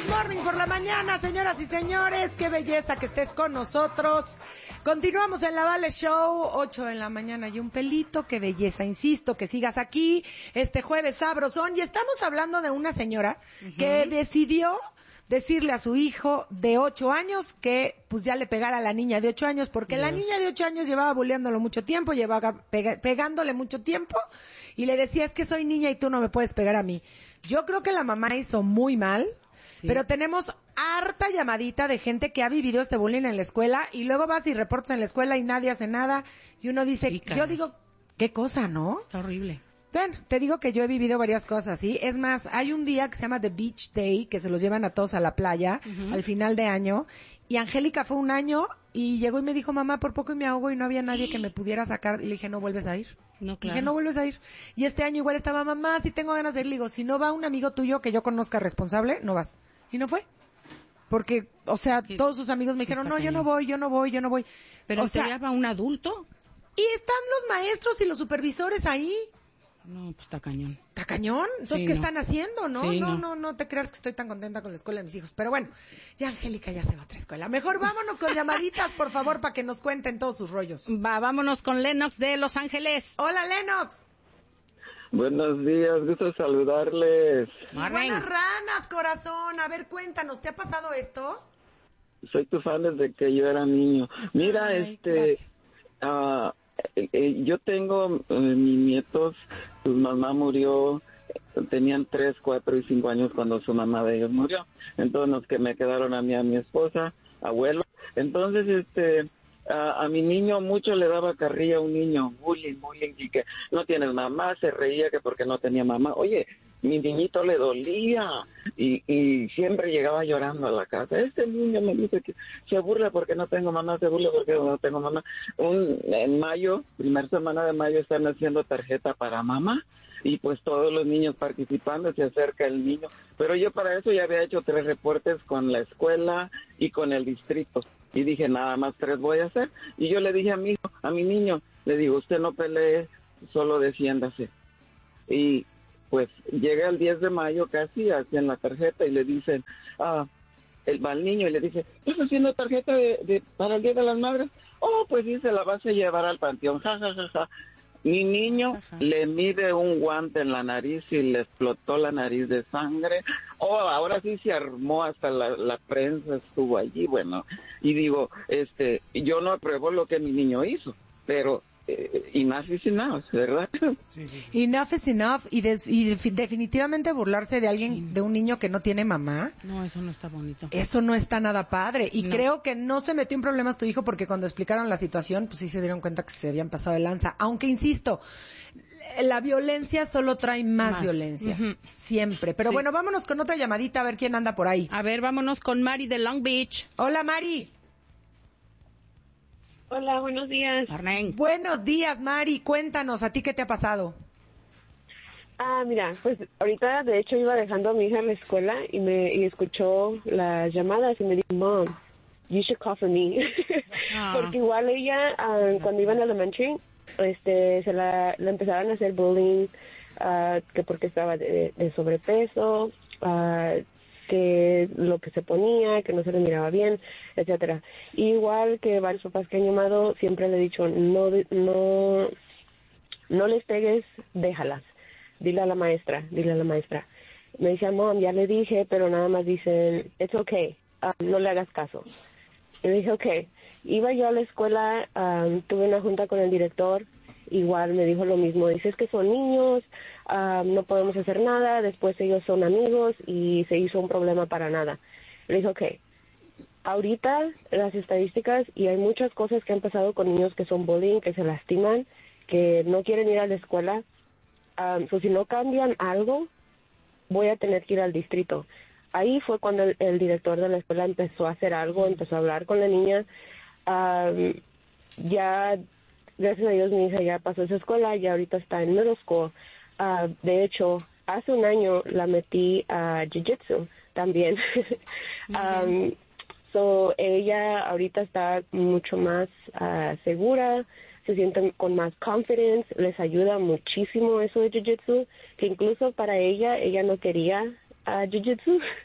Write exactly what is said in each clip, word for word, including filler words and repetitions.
This Morning por la mañana, señoras y señores, qué belleza que estés con nosotros. Continuamos en la Vale Show, ocho en la mañana y un pelito, qué belleza, insisto, que sigas aquí este jueves sabrosón. Y estamos hablando de una señora uh-huh. que decidió decirle a su hijo de ocho años que pues ya le pegara a la niña de ocho años, porque Dios. La niña de ocho años llevaba bulleándolo mucho tiempo, llevaba pega, pegándole mucho tiempo, y le decía, es que soy niña y tú no me puedes pegar a mí. Yo creo que la mamá hizo muy mal, sí. Pero tenemos harta llamadita de gente que ha vivido este bullying en la escuela, y luego vas y reportas en la escuela y nadie hace nada, y uno dice, sí, yo digo, qué cosa, ¿no? Está horrible. Bueno, te digo que yo he vivido varias cosas, ¿sí? Es más, hay un día que se llama The Beach Day, que se los llevan a todos a la playa, uh-huh. al final de año, y Angélica fue un año, y llegó y me dijo, mamá, por poco y me ahogo, y no había nadie que me pudiera sacar, y le dije, no vuelves a ir. No, claro. Dije, no vuelves a ir. Y este año igual estaba, mamá, si tengo ganas de ir, le digo, si no va un amigo tuyo que yo conozca responsable, no vas. Y no fue. Porque, o sea, ¿qué? Todos sus amigos me dijeron, no, yo no voy, yo no voy, yo no voy. Pero o sea, va un adulto. Y están los maestros y los supervisores ahí. No, pues está cañón. ¿Está cañón? Entonces, sí, ¿qué no. están haciendo, no? Sí, no, no, no, no te creas que estoy tan contenta con la escuela de mis hijos. Pero bueno, ya Angélica ya se va a otra escuela. Mejor vámonos con llamaditas, por favor, para que nos cuenten todos sus rollos. Va, vámonos con Lennox de Los Ángeles. Hola, Lennox. Buenos días, gusto saludarles. Buenas ranas, corazón. A ver, cuéntanos, ¿te ha pasado esto? Soy tu fan desde que yo era niño. Mira, Ay, este... Uh, eh, eh, yo tengo eh, mis nietos, su mamá murió, tenían tres, cuatro y cinco años cuando su mamá de ellos murió. Entonces los que me quedaron a mí, a mi esposa, abuelo. Entonces, este... A, a mi niño mucho le daba carrilla a un niño, bullying, bullying, y que no tienes mamá, se reía que porque no tenía mamá. Oye, mi niñito le dolía y, y siempre llegaba llorando a la casa. Este niño me dice que se burla porque no tengo mamá, se burla porque no tengo mamá. Un, en mayo, primera semana de mayo, están haciendo tarjeta para mamá y pues todos los niños participando, se acerca el niño. Pero yo para eso ya había hecho tres reportes con la escuela y con el distrito. Y dije, nada más tres voy a hacer. Y yo le dije a mi hijo, a mi niño, le digo, usted no pelee, solo defiéndase. Y pues llega el diez de mayo casi, hacen la tarjeta y le dicen, ah, el mal niño, y le dice, ¿estás haciendo tarjeta de, de para el Día de las Madres? Oh, pues sí, se la vas a llevar al panteón, ja, ja, ja, ja. Mi niño Ajá. le mide un guante en la nariz y le explotó la nariz de sangre. Oh, ahora sí se armó, hasta la, la prensa estuvo allí, bueno. Y digo, este, yo no apruebo lo que mi niño hizo, pero eh, enough is enough, ¿verdad? Sí, sí. Enough is enough, y, des, y de, definitivamente burlarse de alguien, sí. de un niño que no tiene mamá. No, eso no está bonito. Eso no está nada padre. Y no. creo que no se metió en problemas tu hijo porque cuando explicaron la situación, pues sí se dieron cuenta que se habían pasado de lanza. Aunque, insisto, la violencia solo trae más, más. violencia. Uh-huh. Siempre. Pero sí. bueno, vámonos con otra llamadita a ver quién anda por ahí. A ver, vámonos con Mari de Long Beach. Hola, Mari. Hola, buenos días. Arnén. Buenos días, Mari. Cuéntanos, ¿a ti qué te ha pasado? Ah, mira, pues ahorita de hecho iba dejando a mi hija en la escuela y me y escuchó las llamadas y me dijo, Mom, you should call for me. Ah. Porque igual ella, uh, cuando iba en elementary, este, se la, la empezaron a hacer bullying, uh, que porque estaba de, de sobrepeso, uh, que lo que se ponía, que no se le miraba bien, etcétera. Igual que varios papás que han llamado, siempre le he dicho, no, no, no les pegues, déjalas. Dile a la maestra, dile a la maestra. Me dice, Mom, ya le dije, pero nada más dicen, it's okay, um, no le hagas caso. Y le dije, okay. Iba yo a la escuela, um, tuve una junta con el director, igual me dijo lo mismo, dice, es que son niños, um, no podemos hacer nada, después ellos son amigos y se hizo un problema para nada. Le dije, okay. Ahorita las estadísticas, y hay muchas cosas que han pasado con niños que son bullying, que se lastiman, que no quieren ir a la escuela. Um, so si no cambian algo, voy a tener que ir al distrito. Ahí fue cuando el, el director de la escuela empezó a hacer algo, empezó a hablar con la niña. Um, ya, gracias a Dios, mi hija ya pasó esa escuela y ahorita está en middle school. Uh, de hecho, hace un año la metí a Jiu-Jitsu también. um, so ella ahorita está mucho más uh, segura, se sienten con más confidence, les ayuda muchísimo eso de Jiu-Jitsu, que incluso para ella, ella no quería uh, Jiu-Jitsu,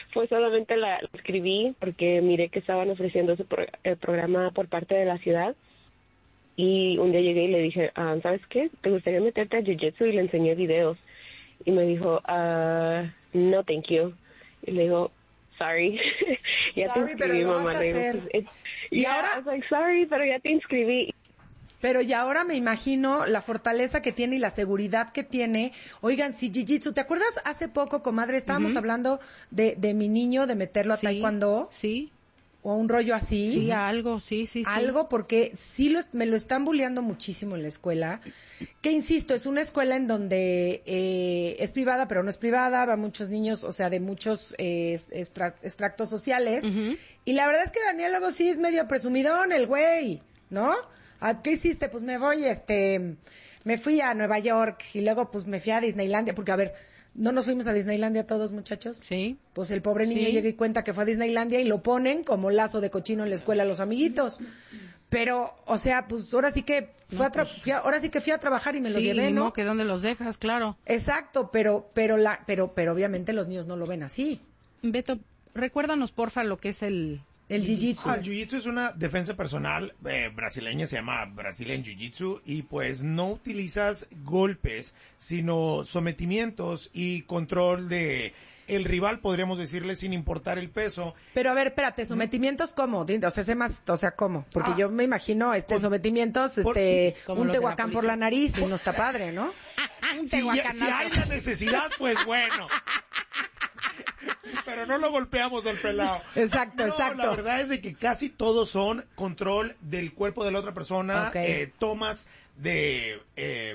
pues solamente la escribí porque miré que estaban ofreciendo ese pro- el programa por parte de la ciudad. Y un día llegué y le dije, ah, ¿sabes qué? ¿Te gustaría meterte a Jiu-Jitsu? Y le enseñé videos. Y me dijo, ah, no, thank you. Y le digo, sorry. ya Sorry, te pero inscribí, lo mamá. vas a Le digo, hacer. pues, Y yeah, ahora- I was like, sorry, pero ya te inscribí. Pero y ahora me imagino la fortaleza que tiene y la seguridad que tiene. Oigan, si Jiu-Jitsu, ¿te acuerdas hace poco, comadre, estábamos Ujú. hablando de, de mi niño, de meterlo a Sí, taekwondo Sí, o un rollo así? sí, algo, sí, sí, sí. Algo porque sí lo, es- me lo están bulleando muchísimo en la escuela, que insisto, es una escuela en donde eh, es privada, pero no es privada, va muchos niños, o sea, de muchos eh, extra- extractos sociales, Ujú. y la verdad es que Daniel luego sí es medio presumidón, el güey, ¿no? ¿A ¿Qué hiciste? Pues me voy, este, me fui a Nueva York y luego pues me fui a Disneylandia, porque a ver, ¿no nos fuimos a Disneylandia todos, muchachos? Sí. Pues el pobre niño Sí. llega y cuenta que fue a Disneylandia y lo ponen como lazo de cochino en la escuela a los amiguitos. Pero, o sea, pues ahora sí que fui No, a tra- pues- fui a- ahora sí que fui a trabajar y me los Sí, llevé, ni ¿no? modo que dónde los dejas, claro. Exacto, pero pero la pero pero obviamente los niños no lo ven así. Beto, recuérdanos, porfa, lo que es el... El jiu-jitsu. Ah, el jiu-jitsu es una defensa personal eh, brasileña, se llama Brazilian Jiu-Jitsu, y pues no utilizas golpes, sino sometimientos y control de el rival, podríamos decirle, sin importar el peso. Pero a ver, espérate, sometimientos cómo? Di- O sea, sé más, o sea, ¿cómo? Porque Ah, yo me imagino este por- sometimientos, por- este como un los de la tehuacán por la policía. nariz y no está padre, ¿no? Un Si, ya- tehuacanazo. si hay la necesidad, pues bueno. Pero no lo golpeamos al pelado. Exacto, No, exacto. la verdad es de que casi todos son control del cuerpo de la otra persona, Ok. eh, tomas de eh,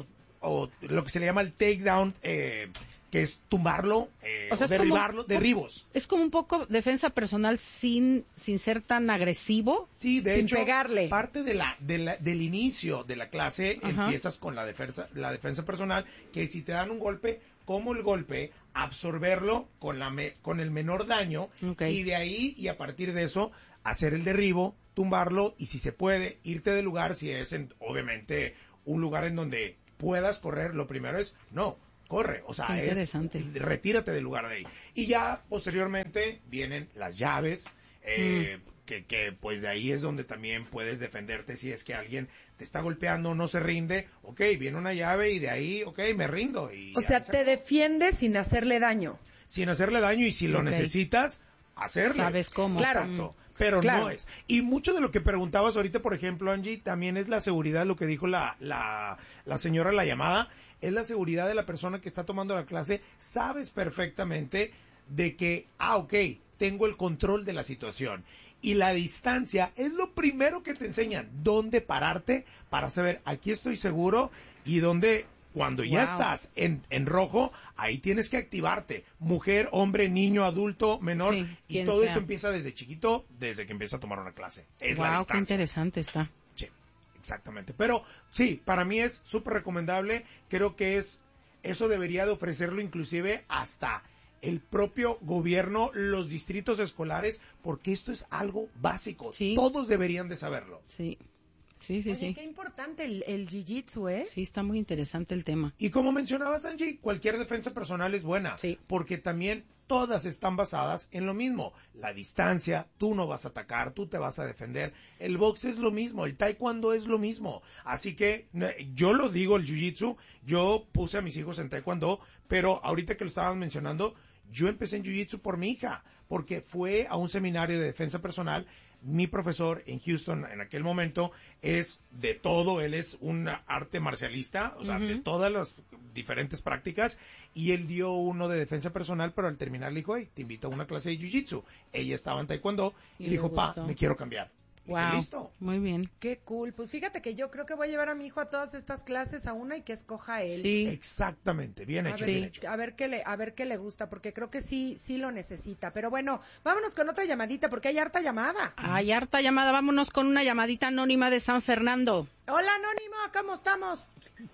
o lo que se le llama el takedown, eh, que es tumbarlo, eh, O sea, o es como- derribarlo, derribos. Es como un poco defensa personal sin, sin ser tan agresivo. Sí, de Sin hecho, pegarle. parte de la, de la- del inicio de la clase Ajá. empiezas con la defensa, la defensa personal, que si te dan un golpe, como el golpe, absorberlo con la me- con el menor daño, Ok. y de ahí y a partir de eso hacer el derribo, tumbarlo, y si se puede irte del lugar, si es en, obviamente un lugar en donde puedas correr, lo primero es no corre, o sea, Qué es interesante. retírate del lugar de ahí. Y ya posteriormente vienen las llaves, eh, Mm. que, que pues de ahí es donde también puedes defenderte si es que alguien te está golpeando, no se rinde, ok, viene una llave y de ahí, ok, me rindo. Y O ya sea, se te acabó. defiendes sin hacerle daño. Sin hacerle daño, y si lo Ok. necesitas, hacerle. Sabes cómo. Claro. Exacto. Pero Claro. no es. Y mucho de lo que preguntabas ahorita, por ejemplo, Angie, también es la seguridad, lo que dijo la, la, la señora en la llamada, es la seguridad de la persona que está tomando la clase. Sabes perfectamente de que, ah, ok, tengo el control de la situación. Y la distancia es lo primero que te enseñan, dónde pararte para saber, aquí estoy seguro, y dónde, cuando ya Wow. estás en, en rojo, ahí tienes que activarte. Mujer, hombre, niño, adulto, menor, Sí, y quien todo sea. esto empieza desde chiquito, desde que empieza a tomar una clase. Es la Wow, qué distancia. interesante está. Sí, exactamente. Pero sí, para mí es súper recomendable. Creo que es eso debería de ofrecerlo inclusive hasta el propio gobierno, los distritos escolares, porque esto es algo básico. Sí. Todos deberían de saberlo. Sí, sí, sí, Oye, sí. qué importante el, el jiu-jitsu, ¿eh? Sí, está muy interesante el tema. Y como mencionabas, Angie, cualquier defensa personal es buena, Sí. porque también todas están basadas en lo mismo. La distancia, tú no vas a atacar, tú te vas a defender. El box es lo mismo, el taekwondo es lo mismo. Así que no, yo lo digo, el jiu-jitsu, yo puse a mis hijos en taekwondo, pero ahorita que lo estaban mencionando, yo empecé en jiu-jitsu por mi hija, porque fue a un seminario de defensa personal. Mi profesor en Houston en aquel momento es de todo, él es un arte marcialista, o sea, Ujú. de todas las diferentes prácticas, y él dio uno de defensa personal, pero al terminar le dijo, hey, te invito a una clase de jiu-jitsu. Ella estaba en taekwondo y, Y le dijo, pa, gustó. me quiero cambiar. Le dije, Wow, listo. muy bien. Qué cool. Pues fíjate que yo creo que voy a llevar a mi hijo a todas estas clases a una y que escoja él. Sí, Exactamente, bien A hecho, ver, bien hecho. a ver qué le, a ver qué le gusta, porque creo que sí, sí lo necesita. Pero bueno, vámonos con otra llamadita, porque hay harta llamada. hay harta llamada. Vámonos con una llamadita anónima de San Fernando. Hola, Anónimo, ¿cómo estamos?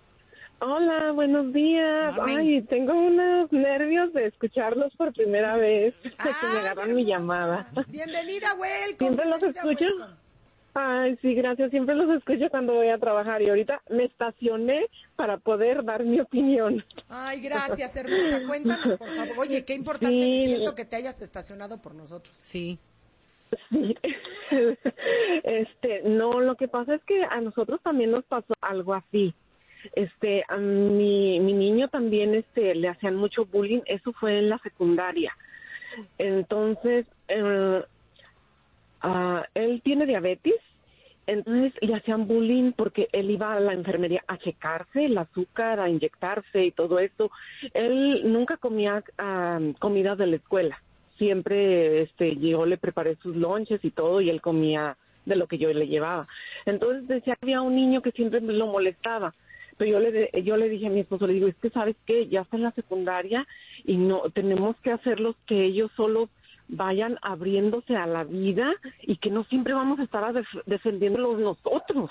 Hola, buenos días. Morning. Ay, tengo unos nervios de escucharlos por primera vez, que me Ay, agarran mi hermosa. llamada. Bienvenida, welcome. ¿Siempre los bienvenida, escucho? welcome. Ay, sí, gracias. Siempre los escucho cuando voy a trabajar y ahorita me estacioné para poder dar mi opinión. Ay, gracias, hermosa. Cuéntanos, por favor. Oye, qué importante Sí. me siento que te hayas estacionado por nosotros. Sí. Sí. Este, no, lo que pasa es que a nosotros también nos pasó algo así. Este, a mi, mi niño también, este, le hacían mucho bullying. Eso fue en la secundaria. Entonces, eh, uh, él tiene diabetes. Entonces le hacían bullying porque él iba a la enfermería a checarse el azúcar, a inyectarse y todo esto. Él nunca comía uh, comida de la escuela. Siempre este, yo le preparé sus lonches y todo y él comía de lo que yo le llevaba. Entonces decía que había un niño que siempre me lo molestaba. Pero yo le, yo le dije a mi esposo, le digo, es que ¿sabes qué? Ya está en la secundaria y no tenemos que hacerlos que ellos solos vayan abriéndose a la vida y que no siempre vamos a estar a def- defendiéndolos nosotros.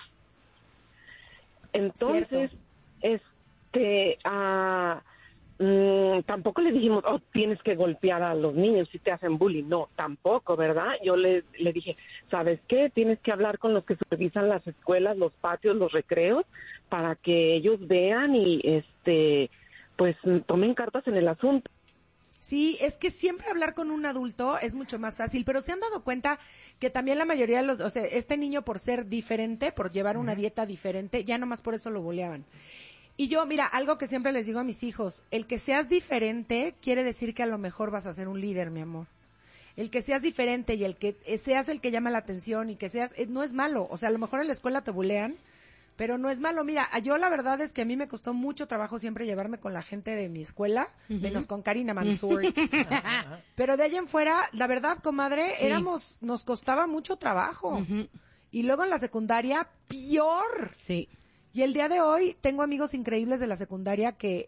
Entonces, Cierto. este, uh, mm, tampoco le dijimos, oh, tienes que golpear a los niños si te hacen bullying. No, tampoco, ¿verdad? Yo le, le dije, ¿sabes qué? Tienes que hablar con los que supervisan las escuelas, los patios, los recreos, para que ellos vean y, este, pues, tomen cartas en el asunto. Sí, es que siempre hablar con un adulto es mucho más fácil, pero se han dado cuenta que también la mayoría de los, o sea, este niño por ser diferente, por llevar una dieta diferente, ya nomás por eso lo buleaban. Y yo, mira, algo que siempre les digo a mis hijos, el que seas diferente quiere decir que a lo mejor vas a ser un líder, mi amor. El que seas diferente y el que seas el que llama la atención y que seas, no es malo, o sea, a lo mejor en la escuela te bulean, pero no es malo. Mira, yo la verdad es que a mí me costó mucho trabajo siempre llevarme con la gente de mi escuela, uh-huh. menos con Karina Mansour. Pero de allá en fuera, la verdad, comadre, sí. éramos, nos costaba mucho trabajo. Uh-huh. Y luego en la secundaria, peor. Sí. Y el día de hoy tengo amigos increíbles de la secundaria que,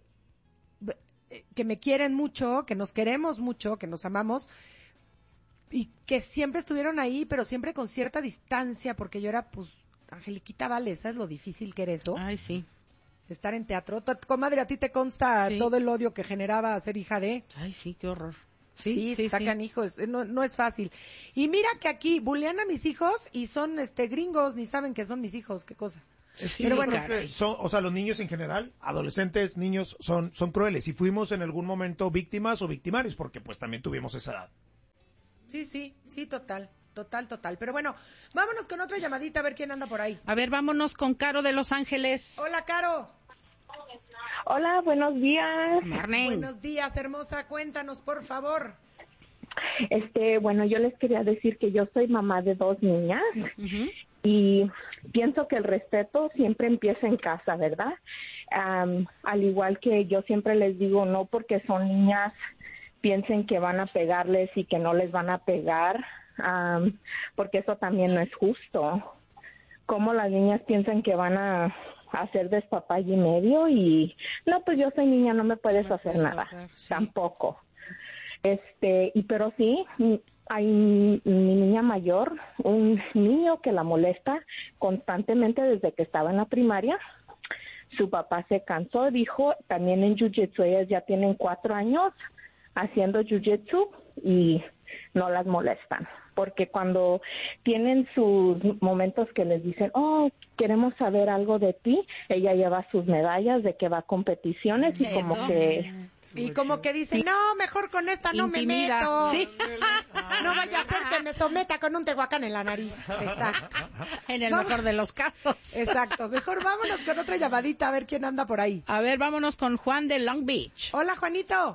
que me quieren mucho, que nos queremos mucho, que nos amamos, y que siempre estuvieron ahí, pero siempre con cierta distancia, porque yo era, pues, Angeliquita Vales, ¿sabes lo difícil que era eso? Ay, sí. Estar en teatro. Comadre, ¿a ti te consta sí. todo el odio que generaba ser hija de? Ay, sí, qué horror. Sí, sí, sí sacan sí. hijos, no, no es fácil. Y mira que aquí bulean a mis hijos y son este gringos, ni saben que son mis hijos, qué cosa. Sí, pero bueno, son, o sea, los niños en general, adolescentes, niños, son, son crueles. Y fuimos en algún momento víctimas o victimarios, porque pues también tuvimos esa edad. Sí, sí, sí, total. Total, total. Pero bueno, vámonos con otra llamadita a ver quién anda por ahí. A ver, vámonos con Caro de Los Ángeles. Hola, Caro. Hola, buenos días. Morning. Buenos días, hermosa. Cuéntanos, por favor. Este, bueno, yo les quería decir que yo soy mamá de dos niñas uh-huh. y pienso que el respeto siempre empieza en casa, ¿verdad? Um, al igual que yo siempre les digo, no porque son niñas piensen que van a pegarles y que no les van a pegar. Um, porque eso también no es justo. Como las niñas piensan que van a hacer despapalle y medio y no, pues yo soy niña, no me puedes no hacer nada, tocar, sí. Tampoco. Este, y pero sí, hay mi niña mayor, un niño que la molesta constantemente desde que estaba en la primaria. Su papá se cansó, dijo, también en jiu-jitsu, ellas ya tienen cuatro años haciendo jiu-jitsu y no las molestan, porque cuando tienen sus momentos que les dicen, oh, queremos saber algo de ti, ella lleva sus medallas de que va a competiciones y Eso. como que... Y como que dice, no, mejor con esta no Intimida. me meto. ¿Sí? No vaya a ser que me someta con un tehuacán en la nariz. Exacto. En el Vamos. mejor de los casos. Exacto. Mejor vámonos con otra llamadita a ver quién anda por ahí. A ver, vámonos con Juan de Long Beach. Hola, Juanito.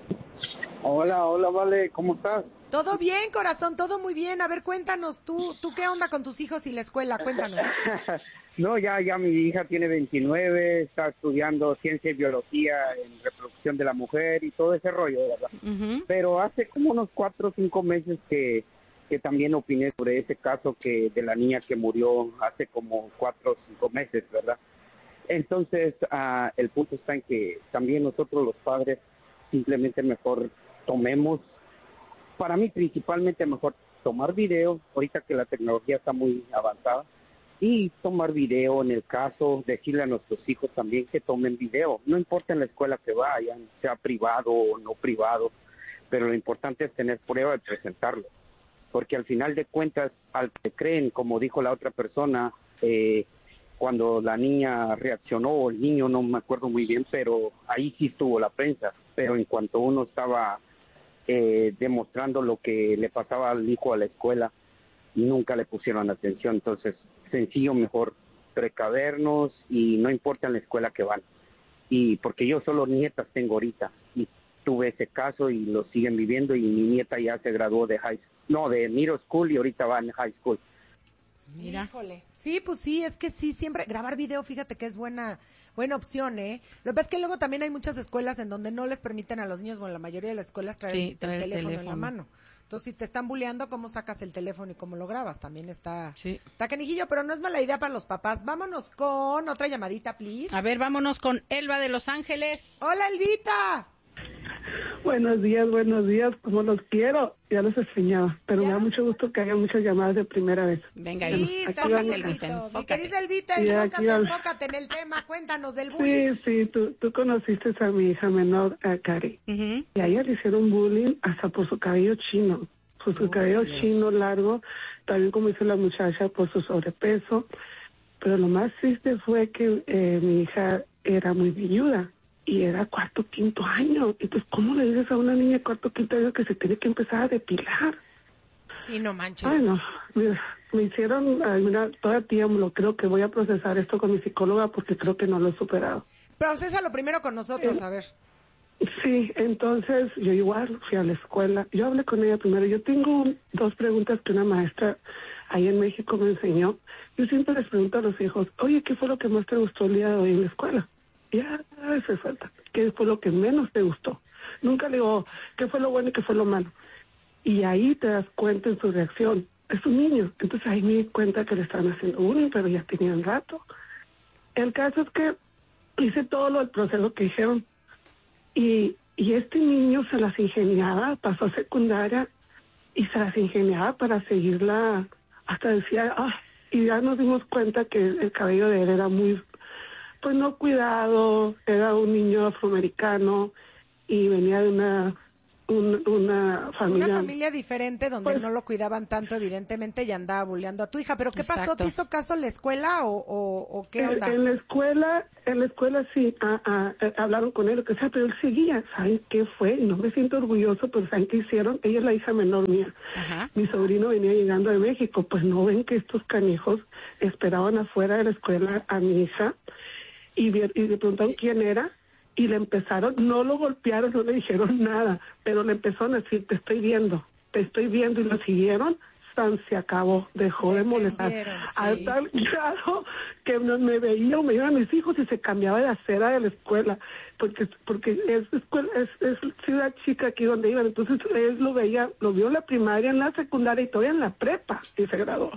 Hola, hola, Vale, ¿cómo estás? Todo bien, corazón, todo muy bien. A ver, cuéntanos, ¿tú tú qué onda con tus hijos y la escuela? Cuéntanos. No, ya ya mi hija tiene veintinueve, está estudiando ciencia y biología en reproducción de la mujer y todo ese rollo, ¿verdad? Uh-huh. Pero hace como unos cuatro o cinco meses que, que también opiné sobre ese caso que de la niña que murió hace como cuatro o cinco meses, ¿verdad? Entonces, uh, el punto está en que también nosotros los padres simplemente mejor tomemos, para mí principalmente mejor tomar video, ahorita que la tecnología está muy avanzada, y tomar video en el caso, decirle a nuestros hijos también que tomen video, no importa en la escuela que vayan, sea privado o no privado, pero lo importante es tener prueba de presentarlo, porque al final de cuentas, al que creen, como dijo la otra persona, eh, cuando la niña reaccionó, o el niño, no me acuerdo muy bien, pero ahí sí estuvo la prensa, pero en cuanto uno estaba eh, demostrando lo que le pasaba al hijo a la escuela, nunca le pusieron atención. Entonces, sencillo, mejor precavernos, y no importa en la escuela que van. Y porque yo solo nietas tengo ahorita, y tuve ese caso y lo siguen viviendo, y mi nieta ya se graduó de high no, de middle school, y ahorita va en high school. Mira. Híjole. Sí, pues sí, es que sí, siempre grabar video, fíjate que es buena buena opción, ¿eh? Lo que pasa es que luego también hay muchas escuelas en donde no les permiten a los niños, bueno, la mayoría de las escuelas traer, sí, el, traer el teléfono, teléfono en la mano. Entonces, si te están bulleando, ¿cómo sacas el teléfono y cómo lo grabas? También está, sí. está canijillo, pero no es mala idea para los papás. Vámonos con otra llamadita, please. A ver, vámonos con Elba de Los Ángeles. ¡Hola, Elvita! Buenos días, buenos días, como los quiero, ya los extrañaba, pero ya me da mucho gusto que haya muchas llamadas de primera vez. Venga, sí, aquí vamos, Elvita, mi querida Elvita, sí, enfócate, al... enfócate en el tema, cuéntanos del bullying. Sí, sí, tú, tú conociste a mi hija menor, a Cari, uh-huh. y a ella le hicieron bullying hasta por su cabello chino, por su oh, cabello Dios. chino largo, también como hizo la muchacha por su sobrepeso, pero lo más triste fue que eh, mi hija era muy velluda. Y era cuarto, quinto año. Entonces, ¿cómo le dices a una niña de cuarto, quinto año que se tiene que empezar a depilar? Sí, no manches. Bueno, mira, me hicieron, ay, mira, todavía lo creo que voy a procesar esto con mi psicóloga porque creo que no lo he superado. Procésalo primero con nosotros, eh, a ver. Sí, entonces yo igual fui a la escuela. Yo hablé con ella primero. Yo tengo dos preguntas que una maestra ahí en México me enseñó. Yo siempre les pregunto a los hijos, oye, ¿qué fue lo que más te gustó el día de hoy en la escuela? Ya, eso falta. ¿Qué fue lo que menos te gustó? Nunca le digo, ¿qué fue lo bueno y qué fue lo malo? Y ahí te das cuenta en su reacción. Es un niño. Entonces ahí me di cuenta que le estaban haciendo bullying, pero ya tenían rato. El caso es que hice todo lo del proceso que dijeron. Y, y este niño se las ingeniaba, pasó a secundaria y se las ingeniaba para seguirla. Hasta decía, ah, y ya nos dimos cuenta que el cabello de él era muy... pues no cuidado, era un niño afroamericano y venía de una un, una familia... Una familia diferente donde pues, no lo cuidaban tanto, evidentemente, y andaba bulleando a tu hija. ¿Pero qué exacto. pasó? ¿Te hizo caso la escuela o, o, o qué onda? En, en la escuela, en la escuela sí, a, a, a, hablaron con él, o que sea, pero él seguía. ¿Saben qué fue? Y no me siento orgulloso, pero ¿saben qué hicieron? Ella es la hija menor mía. Ajá. Mi sobrino venía llegando de México. Pues no ven que estos canijos esperaban afuera de la escuela a mi hija y, y le preguntaron quién era y le empezaron, no lo golpearon, no le dijeron nada, pero le empezaron a decir, te estoy viendo, te estoy viendo, y lo siguieron, tan se acabó, dejó de molestar, sí. Al tal grado que no me veía o me iban mis hijos y se cambiaba de acera de la escuela, porque porque es escuela, es, es ciudad chica aquí donde iban, entonces él lo veía, lo vio en la primaria, en la secundaria y todavía en la prepa, y se graduó.